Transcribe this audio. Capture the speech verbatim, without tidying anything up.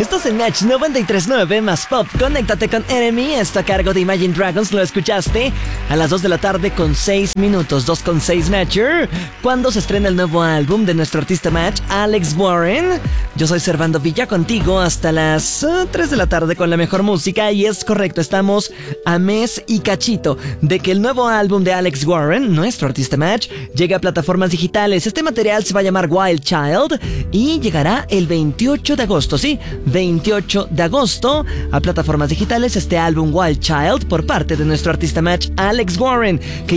Estás en Match noventa y tres punto nueve más Pop. Conéctate con Enemy. Esto a cargo de Imagine Dragons. Lo escuchaste a las dos de la tarde con seis minutos. dos con seis Matcher. Cuando se estrena el nuevo álbum de nuestro artista Match, Alex Warren. Yo soy Servando Villa contigo hasta las uh, tres de la tarde con la mejor música. Y es correcto, estamos a mes y cachito de que el nuevo álbum de Alex Warren, nuestro artista Match, llegue a plataformas digitales. Este material se va a llamar Wild Child y llegará el veintiocho de agosto, sí, veintiocho de agosto a plataformas digitales este álbum Wild Child por parte de nuestro artista Match, Alex Warren, que